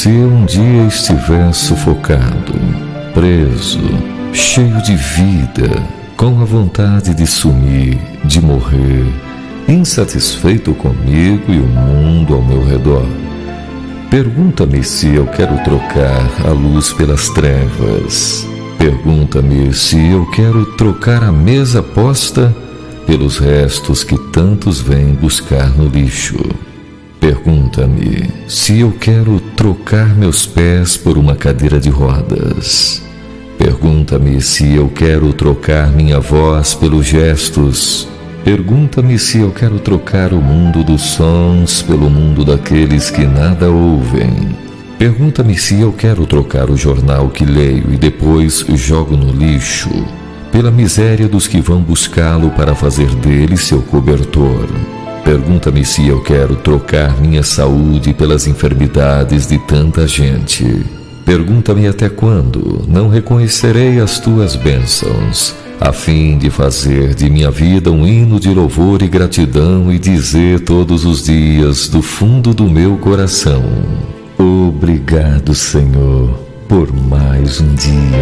Se um dia estiver sufocado, preso, cheio de vida, com a vontade de sumir, de morrer, insatisfeito comigo e o mundo ao meu redor, pergunta-me se eu quero trocar a luz pelas trevas. Pergunta-me se eu quero trocar a mesa posta pelos restos que tantos vêm buscar no lixo. Pergunta-me se eu quero trocar meus pés por uma cadeira de rodas. Pergunta-me se eu quero trocar minha voz pelos gestos. Pergunta-me se eu quero trocar o mundo dos sons pelo mundo daqueles que nada ouvem. Pergunta-me se eu quero trocar o jornal que leio e depois jogo no lixo pela miséria dos que vão buscá-lo para fazer dele seu cobertor. Pergunta-me se eu quero trocar minha saúde pelas enfermidades de tanta gente. Pergunta-me até quando não reconhecerei as tuas bênçãos, a fim de fazer de minha vida um hino de louvor e gratidão e dizer todos os dias do fundo do meu coração: obrigado, Senhor, por mais um dia.